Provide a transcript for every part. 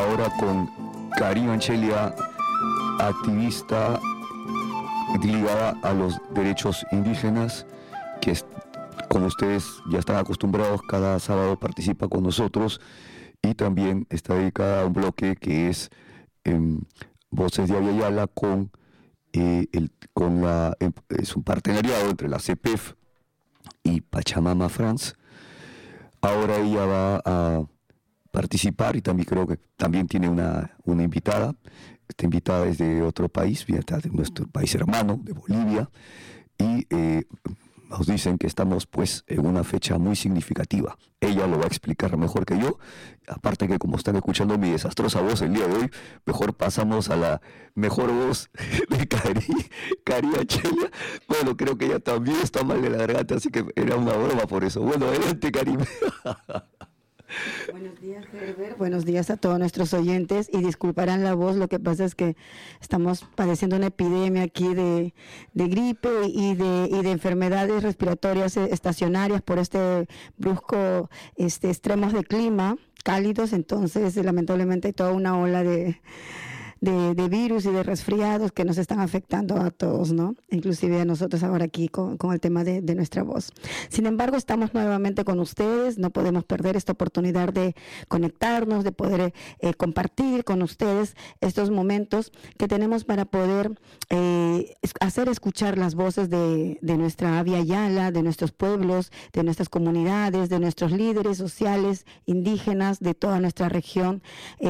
ahora con Karim Anchelia, activista ligada a los derechos indígenas, que como ustedes ya están acostumbrados, cada sábado participa con nosotros y también está dedicada a un bloque que es Voces de Abya Yala es un partenariado entre la CEPEF y Pachamama France. Ahora ella va a participar y también creo que también tiene una invitada. Esta invitada es de otro país, viene de nuestro país hermano, de Bolivia, y nos dicen que estamos pues en una fecha muy significativa. Ella lo va a explicar mejor que yo, aparte que como están escuchando mi desastrosa voz el día de hoy, mejor pasamos a la mejor voz de Karim Anchelia. Bueno, creo que ella también está mal de la garganta, así que era una broma por eso. Bueno, adelante, Karim. Buenos días, Herbert. Buenos días a todos nuestros oyentes, y disculparán la voz, lo que pasa es que estamos padeciendo una epidemia aquí de gripe y de enfermedades respiratorias estacionarias por este brusco extremos de clima cálidos. Entonces lamentablemente hay toda una ola de virus y de resfriados que nos están afectando a todos, ¿no? Inclusive a nosotros ahora aquí con el tema de nuestra voz. Sin embargo, estamos nuevamente con ustedes, no podemos perder esta oportunidad de conectarnos, de poder compartir con ustedes estos momentos que tenemos para poder hacer escuchar las voces de nuestra Abya Yala, de nuestros pueblos, de nuestras comunidades, de nuestros líderes sociales, indígenas, de toda nuestra región,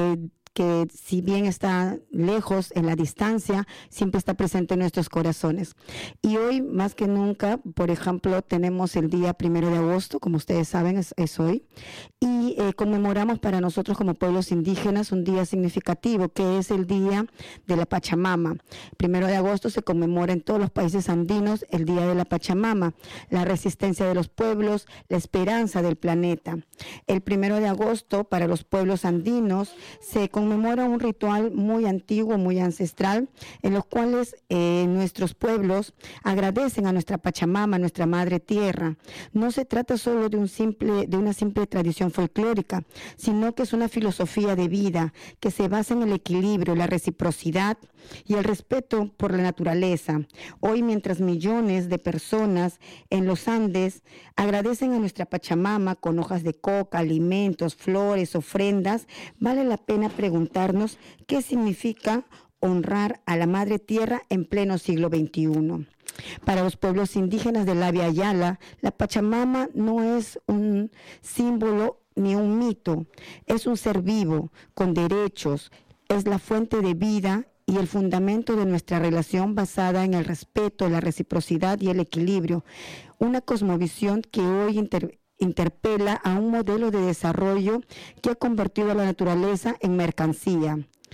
que si bien está lejos en la distancia, siempre está presente en nuestros corazones. Y hoy, más que nunca, por ejemplo, tenemos el día 1 de agosto, como ustedes saben, es hoy, y conmemoramos para nosotros como pueblos indígenas un día significativo, que es el Día de la Pachamama. 1 de agosto se conmemora en todos los países andinos el Día de la Pachamama, la resistencia de los pueblos, la esperanza del planeta. El 1 de agosto, para los pueblos andinos, se conmemora un ritual muy antiguo, muy ancestral, en los cuales nuestros pueblos agradecen a nuestra Pachamama, nuestra Madre Tierra. No se trata solo de una simple tradición folclórica, sino que es una filosofía de vida que se basa en el equilibrio, la reciprocidad y el respeto por la naturaleza. Hoy, mientras millones de personas en los Andes agradecen a nuestra Pachamama con hojas de coca, alimentos, flores, ofrendas, vale la pena preguntarnos qué significa honrar a la Madre Tierra en pleno siglo XXI. Para los pueblos indígenas del Abya Yala, la Pachamama no es un símbolo ni un mito, es un ser vivo, con derechos, es la fuente de vida y el fundamento de nuestra relación basada en el respeto, la reciprocidad y el equilibrio. Una cosmovisión que hoy interpela a un modelo de desarrollo que ha convertido a la naturaleza en mercancía.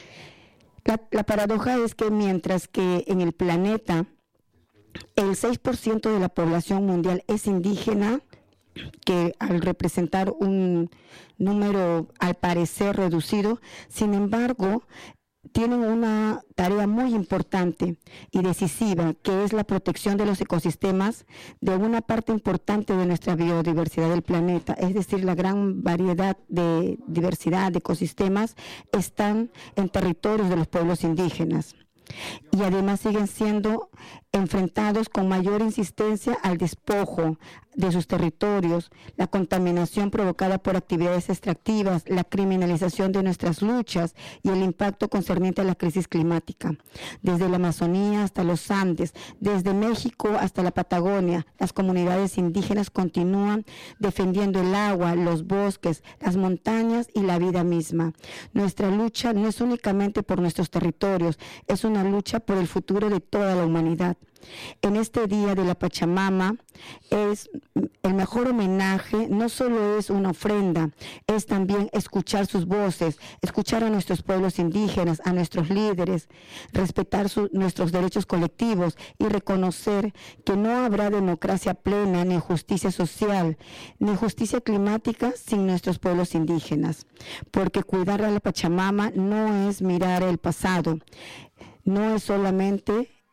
La paradoja es que mientras que en el planeta el 6% de la población mundial es indígena, que al representar un número al parecer reducido, sin embargo, tienen una tarea muy importante y decisiva, que es la protección de los ecosistemas de una parte importante de nuestra biodiversidad del planeta. Es decir, la gran variedad de diversidad de ecosistemas están en territorios de los pueblos indígenas. Y además siguen siendo enfrentados con mayor insistencia al despojo de sus territorios, la contaminación provocada por actividades extractivas, la criminalización de nuestras luchas y el impacto concerniente a la crisis climática. Desde la Amazonía hasta los Andes, desde México hasta la Patagonia, las comunidades indígenas continúan defendiendo el agua, los bosques, las montañas y la vida misma. Nuestra lucha no es únicamente por nuestros territorios, es una lucha por el futuro de toda la humanidad. En este Día de la Pachamama es el mejor homenaje, no solo es una ofrenda, es también escuchar sus voces, escuchar a nuestros pueblos indígenas, a nuestros líderes, respetar nuestros derechos colectivos y reconocer que no habrá democracia plena, ni justicia social, ni justicia climática sin nuestros pueblos indígenas. Porque cuidar a la Pachamama no es mirar el pasado, no es solamente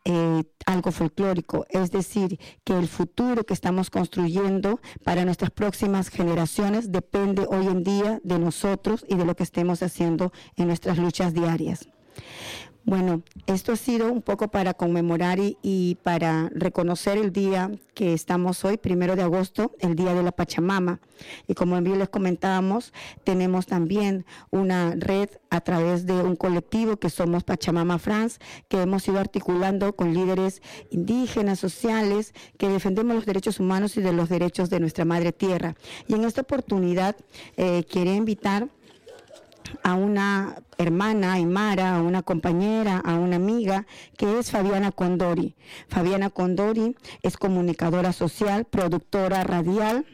algo folclórico, es decir, que el futuro que estamos construyendo para nuestras próximas generaciones depende hoy en día de nosotros y de lo que estemos haciendo en nuestras luchas diarias. Bueno, esto ha sido un poco para conmemorar y para reconocer el día que estamos hoy, 1 de agosto, el Día de la Pachamama. Y como bien les comentábamos, tenemos también una red a través de un colectivo que somos Pachamama France, que hemos ido articulando con líderes indígenas, sociales, que defendemos los derechos humanos y de los derechos de nuestra madre tierra. Y en esta oportunidad quiero invitar a una hermana aymara, a una compañera, a una amiga, que es Fabiana Condori. Fabiana Condori es comunicadora social, productora radial.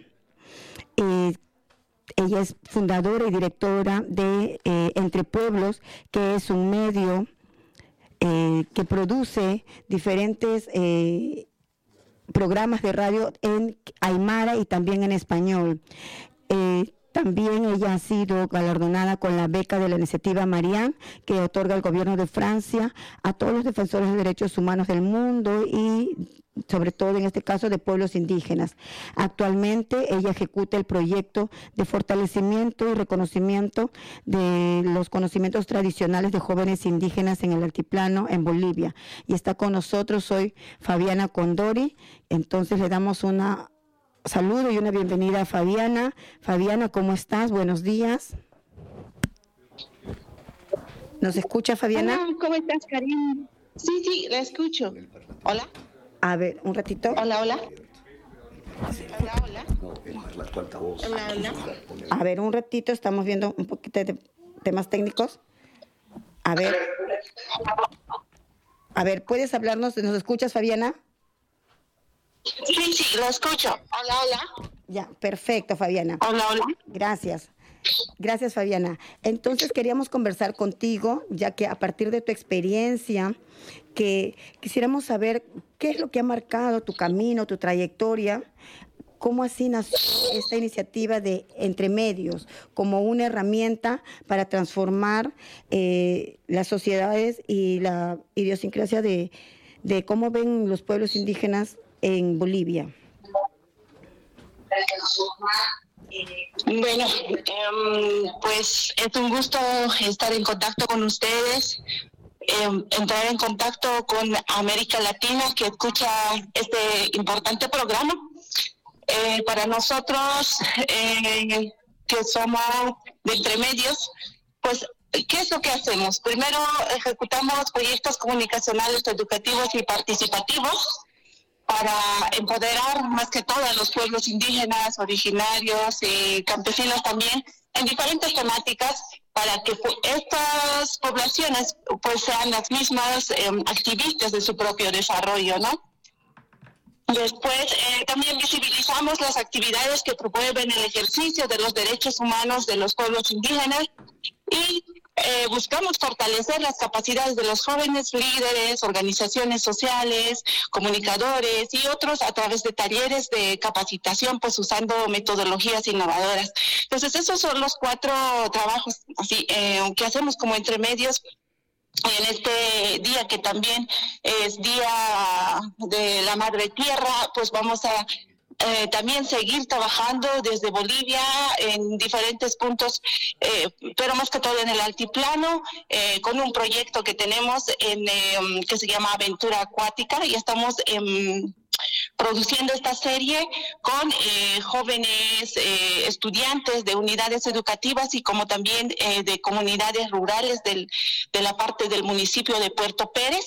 Ella es fundadora y directora de Entre Pueblos, que es un medio que produce diferentes programas de radio en aymara y también en español. También ella ha sido galardonada con la beca de la iniciativa Marianne, que otorga el gobierno de Francia a todos los defensores de derechos humanos del mundo y sobre todo en este caso de pueblos indígenas. Actualmente ella ejecuta el proyecto de fortalecimiento y reconocimiento de los conocimientos tradicionales de jóvenes indígenas en el altiplano en Bolivia. Y está con nosotros hoy Fabiana Condori. Entonces le damos una saludo y una bienvenida a Fabiana. Fabiana, ¿cómo estás? Buenos días. ¿Nos escucha, Fabiana? Hola, ¿cómo estás, Karim? Sí, la escucho. Hola. A ver, un ratito. Hola. Hola. A ver, un ratito, estamos viendo un poquito de temas técnicos. A ver, ¿puedes hablarnos? ¿Nos escuchas, Fabiana? Sí, lo escucho. Hola. Ya, perfecto, Fabiana. Hola. Gracias, Fabiana. Entonces queríamos conversar contigo, ya que a partir de tu experiencia, que quisiéramos saber qué es lo que ha marcado tu camino, tu trayectoria, cómo así nació esta iniciativa de Entre Medios, como una herramienta para transformar las sociedades y la idiosincrasia de cómo ven los pueblos indígenas en Bolivia. Bueno, pues es un gusto estar en contacto con ustedes, entrar en contacto con América Latina que escucha este importante programa. Para nosotros, que somos de Entre Medios, pues, ¿qué es lo que hacemos? Primero, ejecutamos proyectos comunicacionales, educativos y participativos para empoderar más que todo a los pueblos indígenas, originarios y campesinos también, en diferentes temáticas, para que estas poblaciones pues sean las mismas activistas de su propio desarrollo, ¿no? Después, también visibilizamos las actividades que promueven el ejercicio de los derechos humanos de los pueblos indígenas y buscamos fortalecer las capacidades de los jóvenes líderes, organizaciones sociales, comunicadores y otros a través de talleres de capacitación, pues usando metodologías innovadoras. Entonces, esos son los 4 trabajos así, que hacemos como Entre Medios. En este día que también es Día de la Madre Tierra, pues vamos a también seguir trabajando desde Bolivia en diferentes puntos, pero más que todo en el altiplano, con un proyecto que tenemos que se llama Aventura Acuática, y estamos produciendo esta serie con jóvenes estudiantes de unidades educativas y como también de comunidades rurales de la parte del municipio de Puerto Pérez,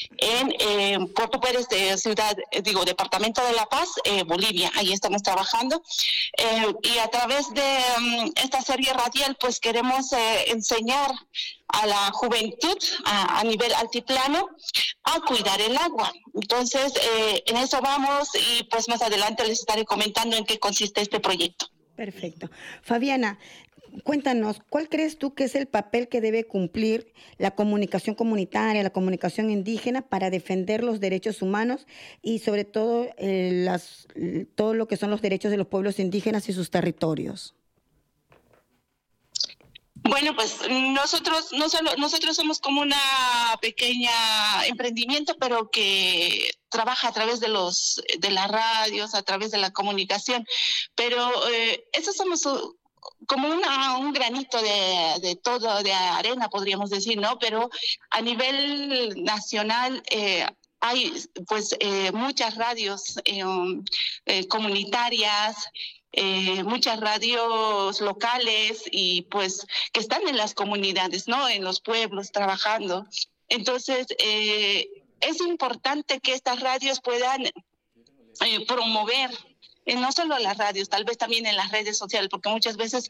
en Puerto Pérez de Departamento de La Paz, Bolivia. Ahí estamos trabajando y a través de esta serie radial pues queremos enseñar a la juventud a nivel altiplano a cuidar el agua. Entonces, en eso vamos y pues más adelante les estaré comentando en qué consiste este proyecto. Perfecto. Fabiana, cuéntanos, ¿cuál crees tú que es el papel que debe cumplir la comunicación comunitaria, la comunicación indígena para defender los derechos humanos y sobre todo todo lo que son los derechos de los pueblos indígenas y sus territorios? Bueno, pues nosotros somos como una pequeña emprendimiento, pero que trabaja a través de las radios, a través de la comunicación. Pero eso somos como un granito de todo, de arena, podríamos decir, ¿no? Pero a nivel nacional hay pues muchas radios comunitarias, muchas radios locales y pues que están en las comunidades, ¿no? En los pueblos trabajando. Entonces, es importante que estas radios puedan promover, no solo las radios, tal vez también en las redes sociales, porque muchas veces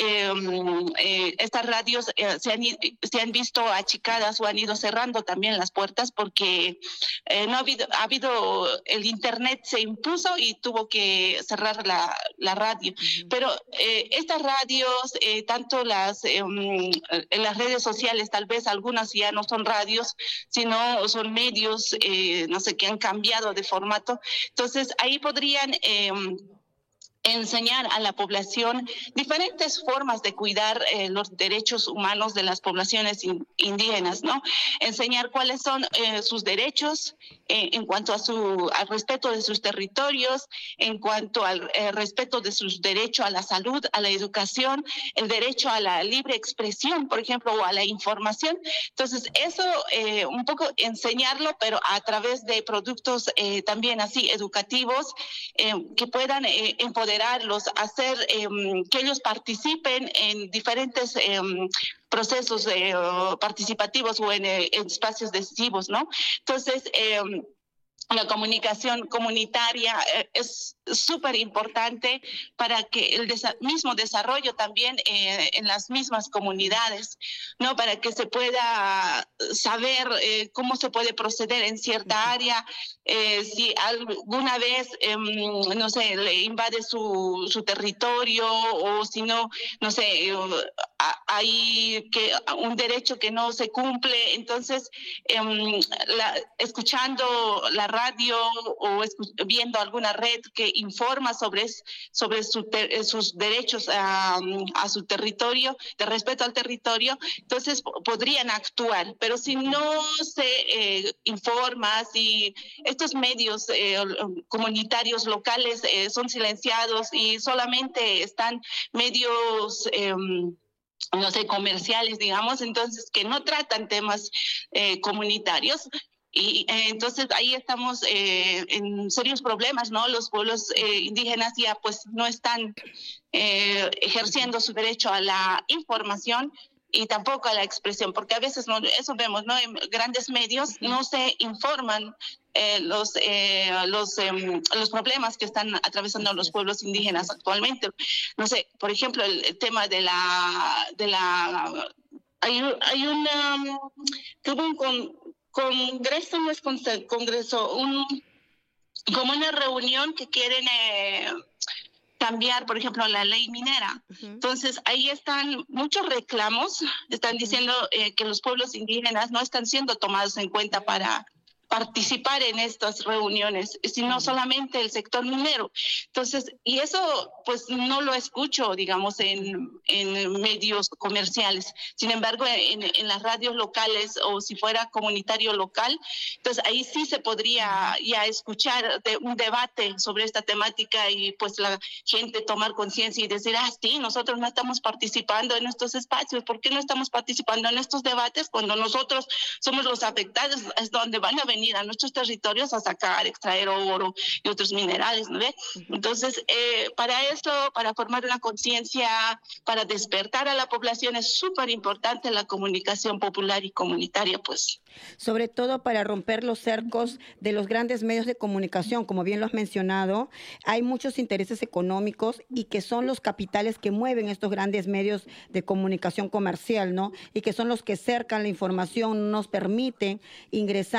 estas radios se han visto achicadas o han ido cerrando también las puertas porque no ha habido, el internet se impuso y tuvo que cerrar la radio. Pero estas radios, tanto en las redes sociales, tal vez algunas ya no son radios, sino son medios, no sé, que han cambiado de formato. Entonces, ahí podrían enseñar a la población diferentes formas de cuidar los derechos humanos de las poblaciones indígenas, ¿no? Enseñar cuáles son sus derechos en cuanto al respeto de sus territorios, en cuanto al respeto de sus derechos a la salud, a la educación, el derecho a la libre expresión, por ejemplo, o a la información. Entonces, eso un poco enseñarlo, pero a través de productos también así educativos que puedan empoderarlos, hacer que ellos participen en diferentes procesos participativos o en espacios decisivos, ¿no? Entonces, la comunicación comunitaria es súper importante para que el mismo desarrollo también en las mismas comunidades, ¿no? Para que se pueda saber cómo se puede proceder en cierta área, si alguna vez, no sé, le invade su territorio o si no, no sé, hay un derecho que no se cumple. Entonces, escuchando la radio o viendo alguna red que informa sobre sus derechos a su territorio, de respeto al territorio, entonces podrían actuar. Pero si no se informa, si estos medios comunitarios locales son silenciados y solamente están medios no sé, comerciales, digamos, entonces que no tratan temas comunitarios. Y entonces ahí estamos en serios problemas, ¿no? Los pueblos indígenas ya pues no están ejerciendo su derecho a la información y tampoco a la expresión, porque a veces eso vemos, ¿no? En grandes medios no se informan los problemas que están atravesando los pueblos indígenas actualmente. No sé, por ejemplo, el tema de hay una congreso, no es congreso, como una reunión que quieren cambiar, por ejemplo, la ley minera. Entonces, ahí están muchos reclamos, están diciendo que los pueblos indígenas no están siendo tomados en cuenta para participar en estas reuniones, sino solamente el sector minero. Entonces, y eso pues no lo escucho, digamos, en medios comerciales. Sin embargo, en las radios locales o si fuera comunitario local, entonces ahí sí se podría ya escuchar un debate sobre esta temática y pues la gente tomar conciencia y decir, sí, nosotros no estamos participando en estos espacios. ¿Por qué no estamos participando en estos debates cuando nosotros somos los afectados? Es donde van a venir a nuestros territorios a sacar, extraer oro y otros minerales, ¿no ve? Entonces, para eso, para formar una conciencia, para despertar a la población, es súper importante la comunicación popular y comunitaria, pues. Sobre todo para romper los cercos de los grandes medios de comunicación, como bien lo has mencionado, hay muchos intereses económicos y que son los capitales que mueven estos grandes medios de comunicación comercial, ¿no? Y que son los que cercan la información, nos permiten ingresar y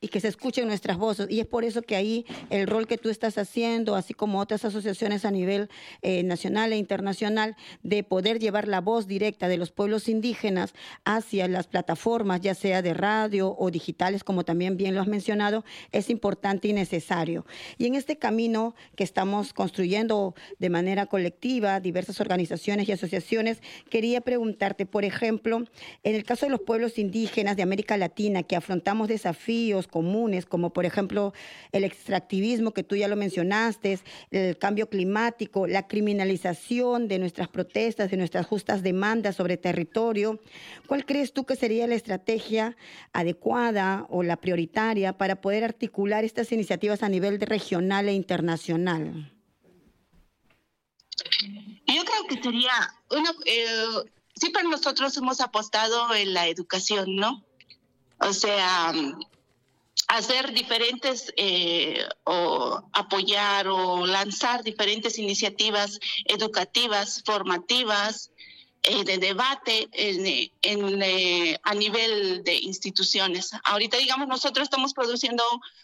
y que se escuchen nuestras voces. Y es por eso que ahí el rol que tú estás haciendo, así como otras asociaciones a nivel nacional e internacional, de poder llevar la voz directa de los pueblos indígenas hacia las plataformas, ya sea de radio o digitales, como también bien lo has mencionado, es importante y necesario. Y en este camino que estamos construyendo de manera colectiva, diversas organizaciones y asociaciones, quería preguntarte, por ejemplo, en el caso de los pueblos indígenas de América Latina, que afrontamos desafíos comunes, como por ejemplo el extractivismo, que tú ya lo mencionaste, el cambio climático, la criminalización de nuestras protestas, de nuestras justas demandas sobre territorio, ¿cuál crees tú que sería la estrategia adecuada o la prioritaria para poder articular estas iniciativas a nivel regional e internacional? Yo creo que sería siempre nosotros hemos apostado en la educación, ¿no? O sea, hacer diferentes o apoyar o lanzar diferentes iniciativas educativas, formativas, de debate a nivel de instituciones. Ahorita, digamos, nosotros estamos produciendo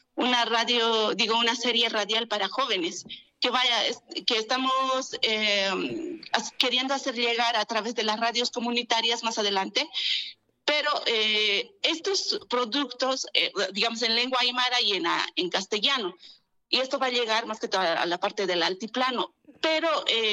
una serie radial para jóvenes que estamos queriendo hacer llegar a través de las radios comunitarias más adelante. Pero estos productos, digamos, en lengua aymara y en castellano, y esto va a llegar más que todo a la parte del altiplano, pero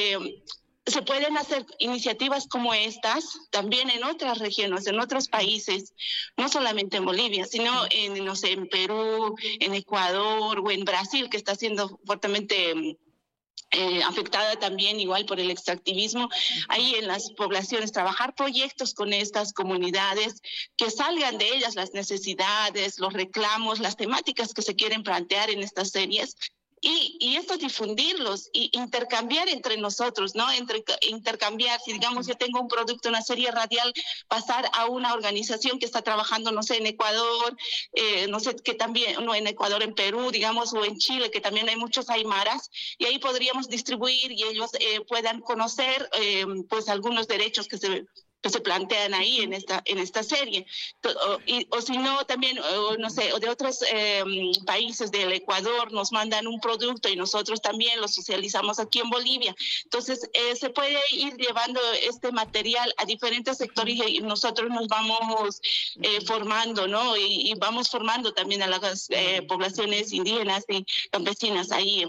se pueden hacer iniciativas como estas también en otras regiones, en otros países, no solamente en Bolivia, sino en Perú, en Ecuador o en Brasil, que está siendo fuertemente afectada también igual por el extractivismo. Ahí en las poblaciones trabajar proyectos con estas comunidades, que salgan de ellas las necesidades, los reclamos, las temáticas que se quieren plantear en estas series. Y esto difundirlos y intercambiar entre nosotros, ¿no? Intercambiar, si digamos yo tengo un producto, una serie radial, pasar a una organización que está trabajando, no sé, en Ecuador, no sé, que también, no en Ecuador, en Perú, digamos, o en Chile, que también hay muchos aymaras, y ahí podríamos distribuir y ellos puedan conocer pues algunos derechos que se plantean ahí en esta serie, o si no también, no sé, o de otros países del Ecuador nos mandan un producto y nosotros también lo socializamos aquí en Bolivia. Entonces se puede ir llevando este material a diferentes sectores y nosotros nos vamos formando, ¿no? Y vamos formando también a las poblaciones indígenas y campesinas ahí.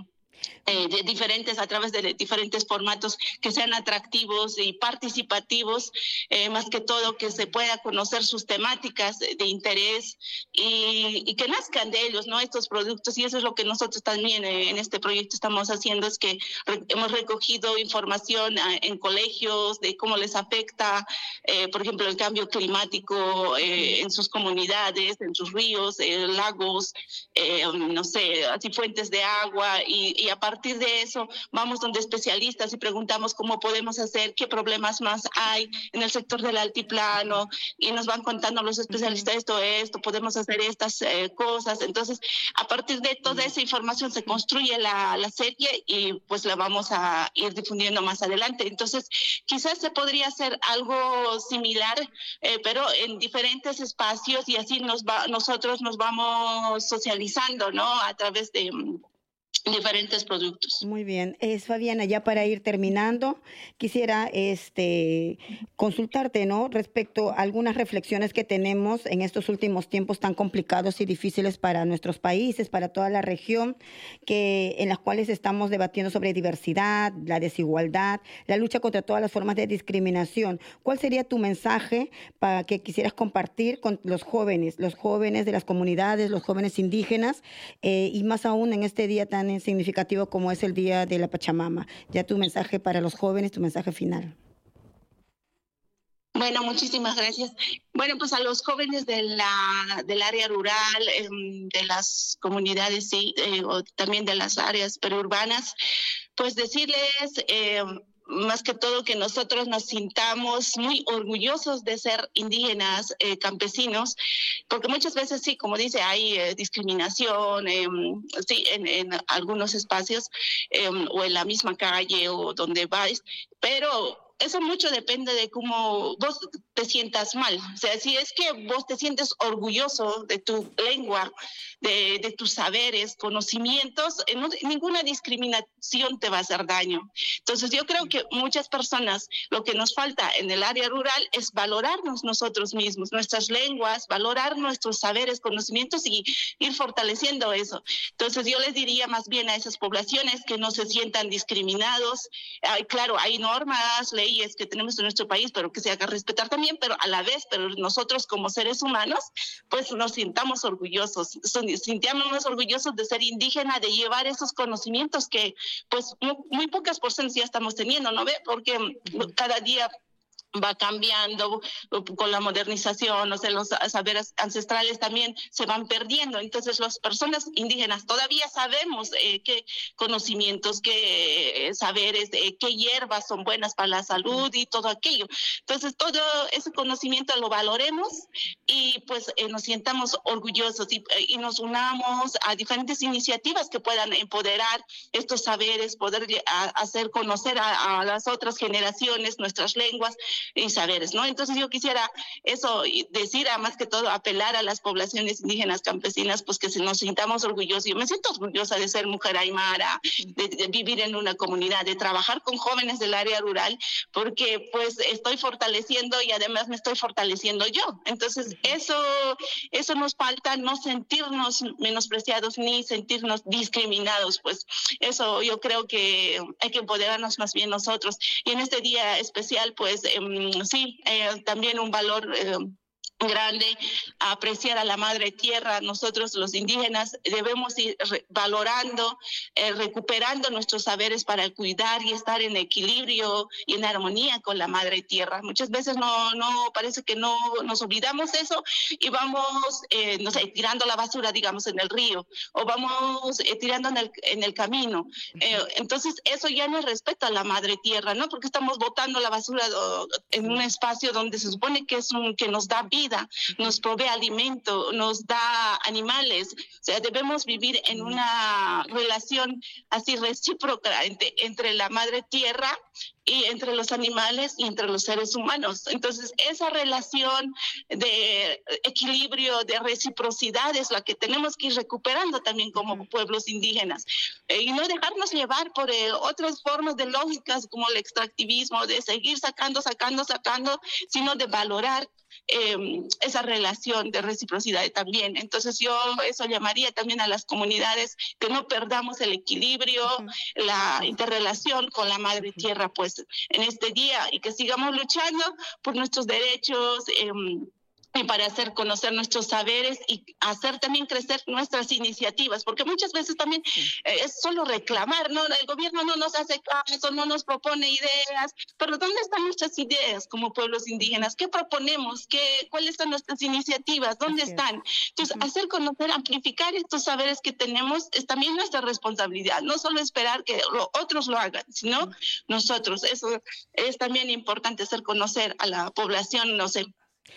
A través de diferentes formatos que sean atractivos y participativos, más que todo que se pueda conocer sus temáticas de interés y que nazcan de ellos, ¿no? Estos productos, y eso es lo que nosotros también en este proyecto estamos haciendo, es que hemos recogido información en colegios de cómo les afecta, por ejemplo, el cambio climático en sus comunidades, en sus ríos, lagos, no sé, así fuentes de agua, y a partir de eso vamos donde especialistas y preguntamos cómo podemos hacer, qué problemas más hay en el sector del altiplano, y nos van contando los especialistas esto, podemos hacer estas cosas. Entonces, a partir de toda esa información se construye la serie y pues la vamos a ir difundiendo más adelante. Entonces, quizás se podría hacer algo similar, pero en diferentes espacios, y así nosotros nos vamos socializando, ¿no? A través de diferentes productos. Muy bien. Fabiana, ya para ir terminando, quisiera consultarte, ¿no? Respecto a algunas reflexiones que tenemos en estos últimos tiempos tan complicados y difíciles para nuestros países, para toda la región, en las cuales estamos debatiendo sobre diversidad, la desigualdad, la lucha contra todas las formas de discriminación. ¿Cuál sería tu mensaje para que quisieras compartir con los jóvenes de las comunidades, los jóvenes indígenas, y más aún en este día tan significativo como es el Día de la Pachamama? Ya tu mensaje para los jóvenes, tu mensaje final. Bueno, muchísimas gracias. Bueno, pues a los jóvenes del área rural, de las comunidades, sí, o también de las áreas periurbanas, pues decirles más que todo que nosotros nos sintamos muy orgullosos de ser indígenas, campesinos, porque muchas veces sí, como dice, hay discriminación, sí, en algunos espacios, o en la misma calle o donde vais, pero eso mucho depende de cómo vos te sientas mal. O sea, si es que vos te sientes orgulloso de tu lengua, de tus saberes, conocimientos, ninguna discriminación te va a hacer daño. Entonces yo creo que muchas personas, lo que nos falta en el área rural es valorarnos nosotros mismos, nuestras lenguas, valorar nuestros saberes, conocimientos y ir fortaleciendo eso. Entonces yo les diría más bien a esas poblaciones que no se sientan discriminados. Claro, hay normas, leyes que tenemos en nuestro país, pero que se haga respetar también, pero a la vez, pero nosotros como seres humanos, pues nos sintamos orgullosos, sintiémonos orgullosos de ser indígena, de llevar esos conocimientos que pues muy pocas personas ya estamos teniendo, ¿no ve? Porque cada día va cambiando con la modernización, o sea, los saberes ancestrales también se van perdiendo. Entonces, las personas indígenas todavía sabemos qué conocimientos, qué saberes, qué hierbas son buenas para la salud y todo aquello. Entonces, todo ese conocimiento lo valoremos y pues nos sientamos orgullosos y nos unamos a diferentes iniciativas que puedan empoderar estos saberes, poder hacer conocer a las otras generaciones nuestras lenguas y saberes, ¿no? Entonces yo quisiera eso decir, más que todo apelar a las poblaciones indígenas campesinas, pues que nos sintamos orgullosos. Yo me siento orgullosa de ser mujer aymara, de vivir en una comunidad, de trabajar con jóvenes del área rural, porque pues estoy fortaleciendo y además me estoy fortaleciendo yo. Entonces eso nos falta, no sentirnos menospreciados ni sentirnos discriminados, pues eso yo creo que hay que empoderarnos más bien nosotros. Y en este día especial, pues sí, también un valor grande, apreciar a la madre tierra. Nosotros los indígenas debemos ir valorando, recuperando nuestros saberes para cuidar y estar en equilibrio y en armonía con la madre tierra. Muchas veces no parece que no nos olvidamos eso y vamos, no sé, tirando la basura, digamos, en el río, o vamos tirando en el camino. Entonces eso ya no es respeto a la madre tierra, ¿no? Porque estamos botando la basura en un espacio donde se supone que que nos da vida, nos provee alimento, nos da animales. O sea, debemos vivir en una relación así recíproca entre la madre tierra y entre los animales y entre los seres humanos. Entonces, esa relación de equilibrio, de reciprocidad es la que tenemos que ir recuperando también como pueblos indígenas. Y no dejarnos llevar por otras formas de lógicas como el extractivismo, de seguir sacando, sino de valorar esa relación de reciprocidad también. Entonces yo eso llamaría también a las comunidades que no perdamos el equilibrio, la interrelación con la madre tierra pues en este día, y que sigamos luchando por nuestros derechos y para hacer conocer nuestros saberes y hacer también crecer nuestras iniciativas, porque muchas veces también es solo reclamar, ¿no? El gobierno no nos hace caso, no nos propone ideas, pero ¿dónde están nuestras ideas como pueblos indígenas? ¿Qué proponemos? ¿Cuáles son nuestras iniciativas? ¿Dónde están? Entonces, hacer conocer, amplificar estos saberes que tenemos es también nuestra responsabilidad, no solo esperar que otros lo hagan, sino nosotros. Eso es también importante, hacer conocer a la población, no sé.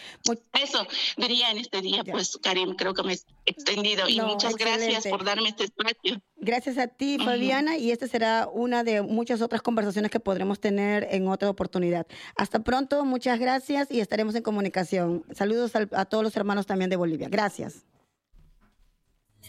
Eso diría en este día, pues, Karim, creo que me he extendido y muchas gracias por darme este espacio. Gracias a ti, Fabiana, y esta será una de muchas otras conversaciones que podremos tener en otra oportunidad. Hasta pronto, muchas gracias y estaremos en comunicación. Saludos a todos los hermanos también de Bolivia. Gracias.